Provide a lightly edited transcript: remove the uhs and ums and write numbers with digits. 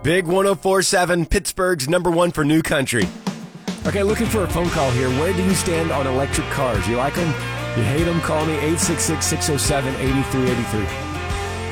Big 104.7, Pittsburgh's number one for new country. Okay, looking for a phone call here. Where do you stand on electric cars? You like them? You hate them? Call me 866-607-8383.